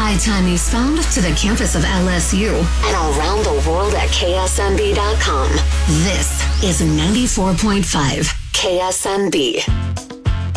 By time he's found to the campus of LSU and around the world at ksmb.com. This is 94.5 KSMB.